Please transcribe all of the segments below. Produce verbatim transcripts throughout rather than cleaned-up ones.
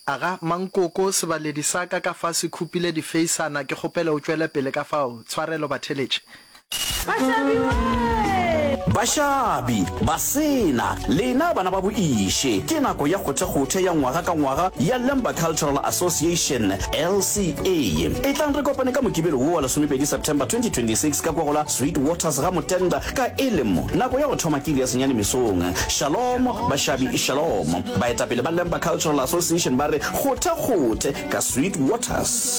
Aga Mankoko sebaledi sa ka ka fa se khupile di faceana ke gopela o tswela pele ka fao tshwarelo batheletše. Bashabi basena lena bana ba boishe ke nako ya khothe ya ngwaga ka ngwaga ya Lemba Cultural Association L C A e tlang re kopane ka mokibelo wo la twenty-two September twenty twenty-six ka gogola Sweet Waters ga Motenda ka elemo nako ya go thoma kile ya senyane mesong. Shalom bashabi shalom ba etapele ba Lemba Cultural Association ba re khothe khothe ka Sweet Waters.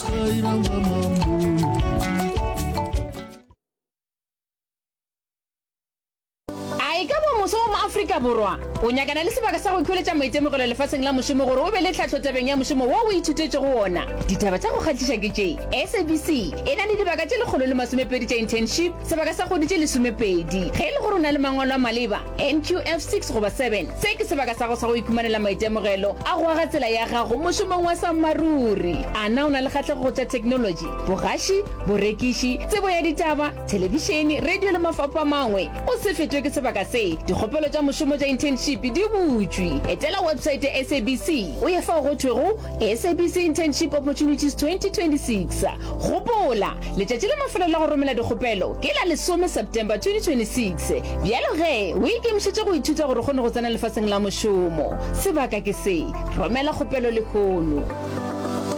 Afrika borwa o nyakana le sebaka sa go ikholetša maitemogelo lefatsheng la mošomo gore o be le tlhatlho tabeng ya mošomo wo o ithutetse go ona. Ditaba tša go kgatliša ke tše S A B C e na le dibaka tše lekgolo le masomepedi tša internship sebaka sa kgodi tše lesomepedi ge e le gore o na le mangwalo a maleba N Q F six goba seven se ke sebaka sa go sa go ikhumanela maitemogelo a go aga tsela ya gago mošomong wa sammaruri. A na o na le kgatlhego tša technology bogaši borekiši tsebo ya ditaba televišene radio le mafapha mangwe o se fetwe ke sebaka se dikgopelo tša mošomo tša internship di butšwe. Etela website ya S A B C o ye fa go thwego S A B C Internship Opportunities twenty twenty-six. Gopola letšatši le mafelo la go romela dikgopelo ke la lesome September twenty twenty-six. Bjalo ge o ikemišetše go ithuta gore kgone go tsena lefatsheng la mošomo sebaka ke se romela kgopelo le khono.